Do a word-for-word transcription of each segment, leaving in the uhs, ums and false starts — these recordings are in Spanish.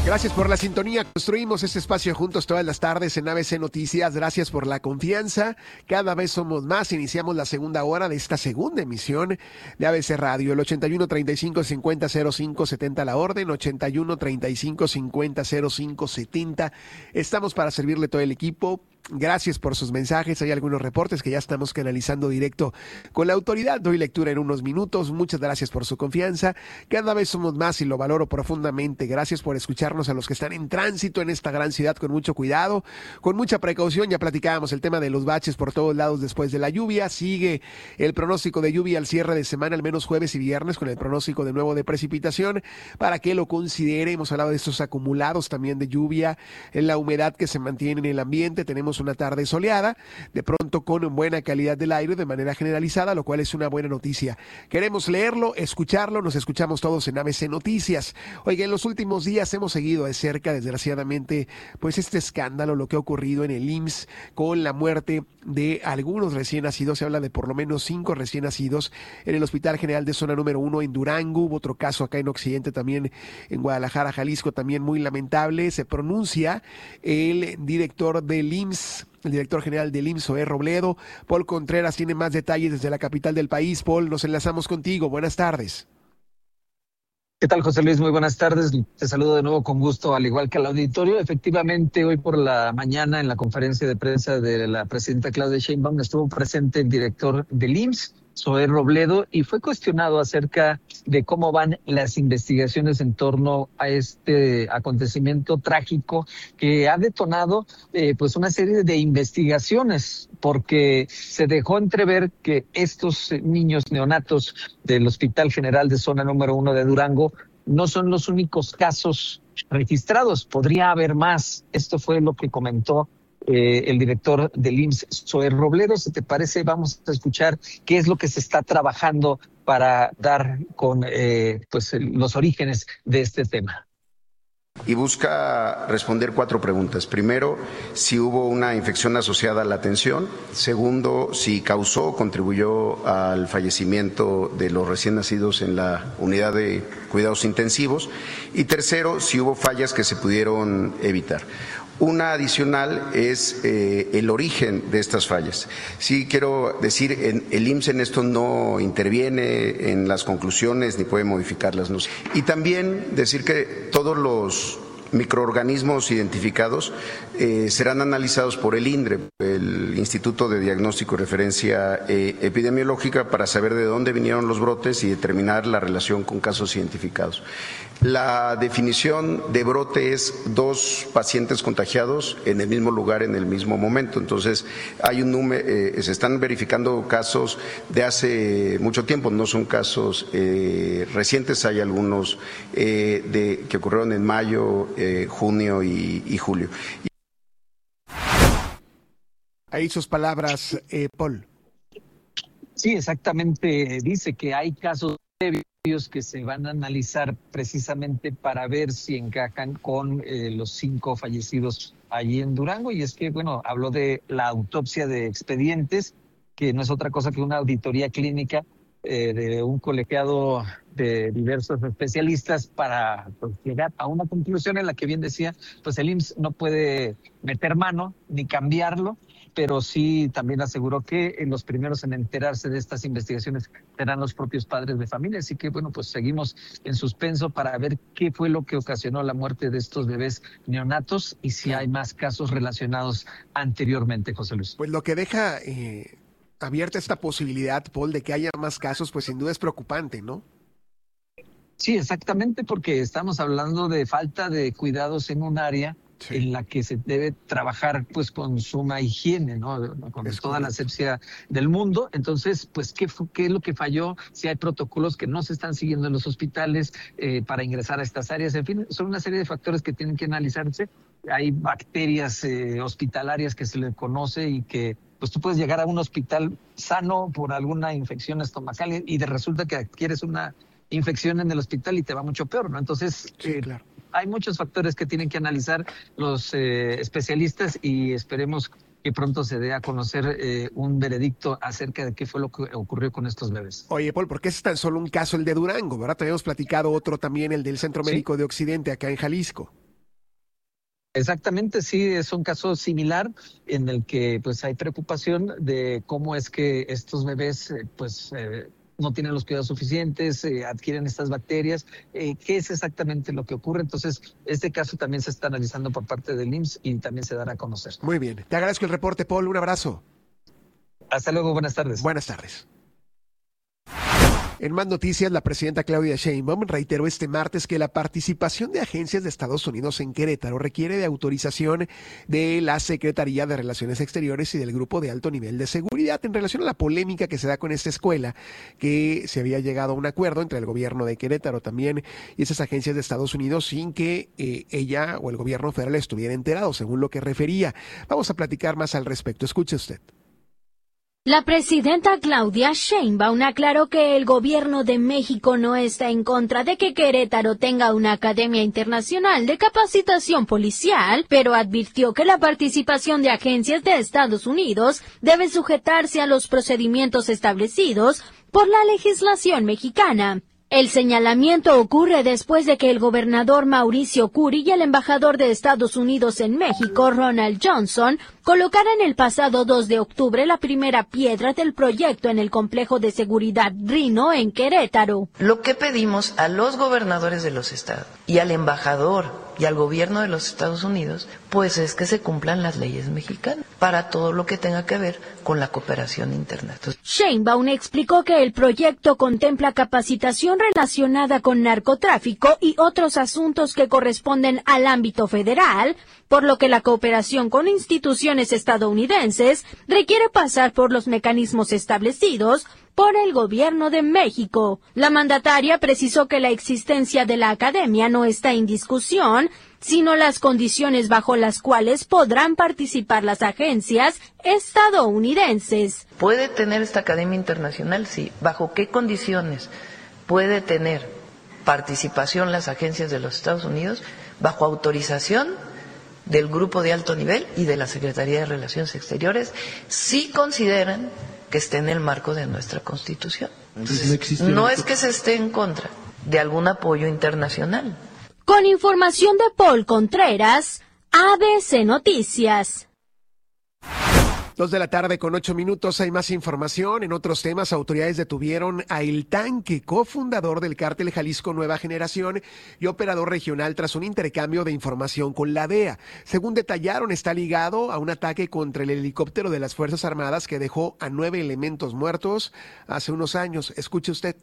Gracias por la sintonía. Construimos este espacio juntos todas las tardes en A B C Noticias. Gracias por la confianza. Cada vez somos más. Iniciamos la segunda hora de esta segunda emisión de A B C Radio. El ochenta y uno, treinta y cinco, cincuenta, cero cinco, setenta la orden. ochenta y uno, treinta y cinco, cincuenta, cero cinco, setenta. Estamos para servirle todo el equipo. Gracias por sus mensajes. Hay algunos reportes que ya estamos canalizando directo con la autoridad. Doy lectura en unos minutos. Muchas gracias por su confianza. Cada vez somos más y lo valoro profundamente. Gracias por escucharnos a los que están en tránsito en esta gran ciudad con mucho cuidado, con mucha precaución. Ya platicábamos el tema de los baches por todos lados después de la lluvia. Sigue el pronóstico de lluvia al cierre de semana, al menos jueves y viernes, con el pronóstico de nuevo de precipitación para que lo considere. Hemos hablado de estos acumulados también de lluvia, en la humedad que se mantiene en el ambiente. Tenemos una tarde soleada, de pronto con buena calidad del aire de manera generalizada, lo cual es una buena noticia. Queremos leerlo, escucharlo, nos escuchamos todos en A B C Noticias. Oiga, en los últimos días hemos seguido de cerca, desgraciadamente, pues este escándalo, lo que ha ocurrido en el I M S S con la muerte de algunos recién nacidos. Se habla de por lo menos cinco recién nacidos en el Hospital General de Zona Número uno en Durango. Hubo otro caso acá en Occidente también, en Guadalajara, Jalisco, también muy lamentable. Se pronuncia el director del I M S S, el director general del I M S S, Zoé Robledo. Paul Contreras tiene más detalles desde la capital del país. Paul, nos enlazamos contigo. Buenas tardes. ¿Qué tal, José Luis? Muy buenas tardes. Te saludo de nuevo con gusto, al igual que al auditorio. Efectivamente, hoy por la mañana, en la conferencia de prensa de la presidenta Claudia Sheinbaum, estuvo presente el director del I M S S, Zoé Robledo, y fue cuestionado acerca de cómo van las investigaciones en torno a este acontecimiento trágico que ha detonado eh, pues una serie de investigaciones, porque se dejó entrever que estos niños neonatos del Hospital General de Zona Número uno de Durango no son los únicos casos registrados, podría haber más. Esto fue lo que comentó Eh, el director del I M S S, Zoé Robledo. Si te parece, vamos a escuchar qué es lo que se está trabajando para dar con eh, pues el, los orígenes de este tema. Y busca responder cuatro preguntas. Primero, si hubo una infección asociada a la atención. Segundo, si causó o contribuyó al fallecimiento de los recién nacidos en la unidad de cuidados intensivos. Y tercero, si hubo fallas que se pudieron evitar. Una adicional es eh, el origen de estas fallas. Sí quiero decir, en, el I M S S en esto no interviene en las conclusiones ni puede modificarlas. ¿No? Y también decir que todos los microorganismos identificados eh, serán analizados por el INDRE, el Instituto de Diagnóstico y Referencia eh, Epidemiológica, para saber de dónde vinieron los brotes y determinar la relación con casos identificados. La definición de brote es dos pacientes contagiados en el mismo lugar en el mismo momento. Entonces, hay un número, eh, se están verificando casos de hace mucho tiempo, no son casos eh, recientes. Hay algunos eh, de, que ocurrieron en mayo, eh, junio y, y julio. Ahí sus palabras, eh, Paul. Sí, exactamente. Dice que hay casos previos que se van a analizar precisamente para ver si encajan con eh, los cinco fallecidos allí en Durango. Y es que, bueno, habló de la autopsia de expedientes, que no es otra cosa que una auditoría clínica eh, de un colegiado de diversos especialistas para pues, llegar a una conclusión en la que bien decía, pues el I M S S no puede meter mano ni cambiarlo, pero sí también aseguró que en los primeros en enterarse de estas investigaciones serán los propios padres de familia. Así que, bueno, pues seguimos en suspenso para ver qué fue lo que ocasionó la muerte de estos bebés neonatos y si hay más casos relacionados anteriormente, José Luis. Pues lo que deja eh, abierta esta posibilidad, Paul, de que haya más casos, pues sin duda es preocupante, ¿no? Sí, exactamente, porque estamos hablando de falta de cuidados en un área sí. en la que se debe trabajar pues con suma higiene, ¿no? Con es toda correcto. La asepsia del mundo. Entonces, pues, ¿qué, ¿qué es lo que falló? Si hay protocolos que no se están siguiendo en los hospitales eh, para ingresar a estas áreas. En fin, son una serie de factores que tienen que analizarse. Hay bacterias eh, hospitalarias que se le conoce y que pues tú puedes llegar a un hospital sano por alguna infección estomacal y de resulta que adquieres una infección en el hospital y te va mucho peor, ¿no? Entonces, sí, eh, claro. hay muchos factores que tienen que analizar los eh, especialistas y esperemos que pronto se dé a conocer eh, un veredicto acerca de qué fue lo que ocurrió con estos bebés. Oye, Paul, porque es tan solo un caso el de Durango, ¿verdad? Te habíamos platicado otro también, el del Centro Médico ¿Sí? de Occidente, acá en Jalisco. Exactamente, sí, es un caso similar en el que pues hay preocupación de cómo es que estos bebés pues eh, no tienen los cuidados suficientes, eh, adquieren estas bacterias, eh, qué es exactamente lo que ocurre. Entonces, este caso también se está analizando por parte del I M S S y también se dará a conocer. Muy bien, te agradezco el reporte, Paul, un abrazo. Hasta luego, buenas tardes. Buenas tardes. En más noticias, la presidenta Claudia Sheinbaum reiteró este martes que la participación de agencias de Estados Unidos en Querétaro requiere de autorización de la Secretaría de Relaciones Exteriores y del Grupo de Alto Nivel de Seguridad en relación a la polémica que se da con esta escuela, que se había llegado a un acuerdo entre el gobierno de Querétaro también y esas agencias de Estados Unidos sin que eh, ella o el gobierno federal estuviera enterado, según lo que refería. Vamos a platicar más al respecto. Escuche usted. La presidenta Claudia Sheinbaum aclaró que el gobierno de México no está en contra de que Querétaro tenga una academia internacional de capacitación policial, pero advirtió que la participación de agencias de Estados Unidos debe sujetarse a los procedimientos establecidos por la legislación mexicana. El señalamiento ocurre después de que el gobernador Mauricio Curi y el embajador de Estados Unidos en México, Ronald Johnson, colocaran el pasado dos de octubre la primera piedra del proyecto en el complejo de seguridad Rino en Querétaro. Lo que pedimos a los gobernadores de los estados y al embajador y al gobierno de los Estados Unidos, pues es que se cumplan las leyes mexicanas para todo lo que tenga que ver con la cooperación internacional. Sheinbaum explicó que el proyecto contempla capacitación relacionada con narcotráfico y otros asuntos que corresponden al ámbito federal, por lo que la cooperación con instituciones estadounidenses requiere pasar por los mecanismos establecidos por el gobierno de México. La mandataria precisó que la existencia de la academia no está en discusión, sino las condiciones bajo las cuales podrán participar las agencias estadounidenses. ¿Puede tener esta academia internacional? Sí. ¿Bajo qué condiciones puede tener participación las agencias de los Estados Unidos? Bajo autorización del Grupo de Alto Nivel y de la Secretaría de Relaciones Exteriores, si consideran que esté en el marco de nuestra Constitución. Entonces, no, no es que se esté en contra de algún apoyo internacional. Con información de Paul Contreras, A B C Noticias. Dos de la tarde con ocho minutos, hay más información. En otros temas, autoridades detuvieron a El Tanque, cofundador del cártel Jalisco Nueva Generación y operador regional tras un intercambio de información con la D E A. Según detallaron, está ligado a un ataque contra el helicóptero de las Fuerzas Armadas que dejó a nueve elementos muertos hace unos años. Escuche usted.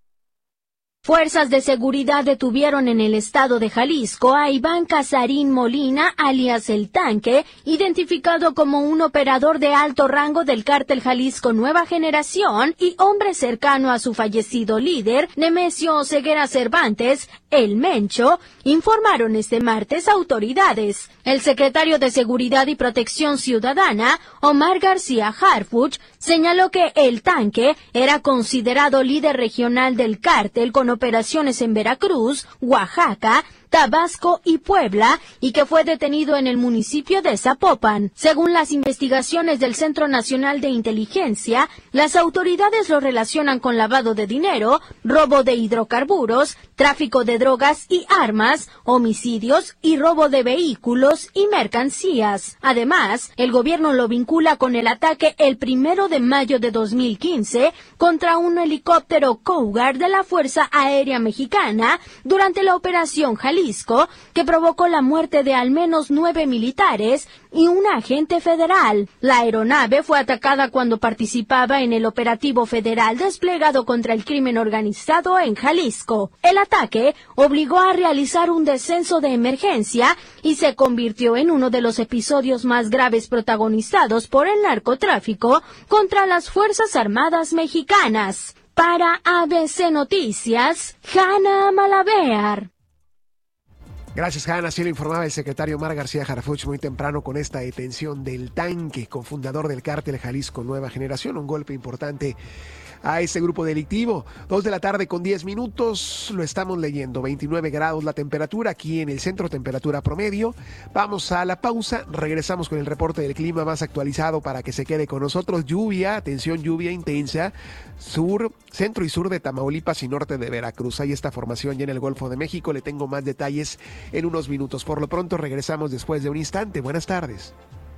Fuerzas de seguridad detuvieron en el estado de Jalisco a Iván Casarín Molina, alias El Tanque, identificado como un operador de alto rango del cártel Jalisco Nueva Generación y hombre cercano a su fallecido líder, Nemesio Oseguera Cervantes, El Mencho, informaron este martes autoridades. El secretario de Seguridad y Protección Ciudadana, Omar García Harfuch, señaló que El Tanque era considerado líder regional del cártel con operaciones en Veracruz, Oaxaca, Tabasco y Puebla, y que fue detenido en el municipio de Zapopan. Según las investigaciones del Centro Nacional de Inteligencia, las autoridades lo relacionan con lavado de dinero, robo de hidrocarburos, tráfico de drogas y armas, homicidios y robo de vehículos y mercancías. Además, el gobierno lo vincula con el ataque el primero de mayo de dos mil quince contra un helicóptero Cougar de la Fuerza Aérea Mexicana durante la Operación Jalisco, que provocó la muerte de al menos nueve militares y un agente federal. La aeronave fue atacada cuando participaba en el operativo federal desplegado contra el crimen organizado en Jalisco. El ataque obligó a realizar un descenso de emergencia y se convirtió en uno de los episodios más graves protagonizados por el narcotráfico contra las Fuerzas Armadas mexicanas. Para A B C Noticias, Hanna Malavear. Gracias, Hanna. Así lo informaba el secretario Omar García Harfuch muy temprano con esta detención del Tanque, cofundador del cártel Jalisco Nueva Generación. Un golpe importante a ese grupo delictivo. Dos de la tarde con diez minutos, lo estamos leyendo, veintinueve grados la temperatura aquí en el centro, temperatura promedio. Vamos a la pausa, regresamos con el reporte del clima más actualizado para que se quede con nosotros. Lluvia, atención, lluvia intensa, sur, centro y sur de Tamaulipas y norte de Veracruz. Hay esta formación ya en el Golfo de México, le tengo más detalles en unos minutos. Por lo pronto regresamos después de un instante. Buenas tardes.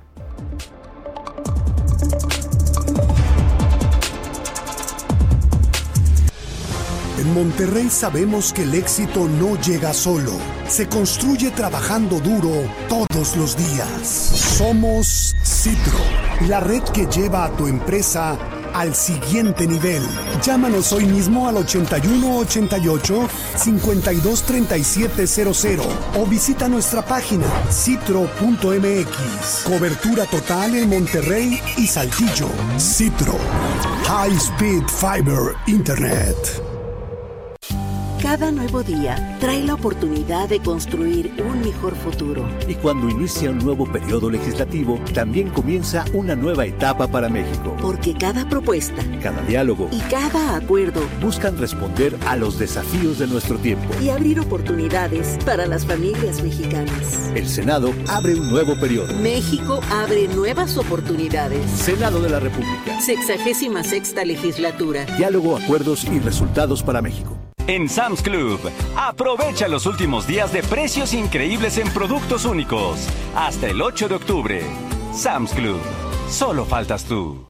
En Monterrey sabemos que el éxito no llega solo, se construye trabajando duro todos los días. Somos Citro, la red que lleva a tu empresa al siguiente nivel. Llámanos hoy mismo al ochenta y uno ochenta y ocho, cincuenta y dos treinta y siete cero cero o visita nuestra página citro punto m x. Cobertura total en Monterrey y Saltillo. Citro, High Speed Fiber Internet. Cada nuevo día trae la oportunidad de construir un mejor futuro. Y cuando inicia un nuevo periodo legislativo, también comienza una nueva etapa para México. Porque cada propuesta, cada diálogo y cada acuerdo buscan responder a los desafíos de nuestro tiempo y abrir oportunidades para las familias mexicanas. El Senado abre un nuevo periodo. México abre nuevas oportunidades. Senado de la República. Sexagésima sexta legislatura. Diálogo, acuerdos y resultados para México. En Sam's Club, aprovecha los últimos días de precios increíbles en productos únicos. Hasta el ocho de octubre. Sam's Club, solo faltas tú.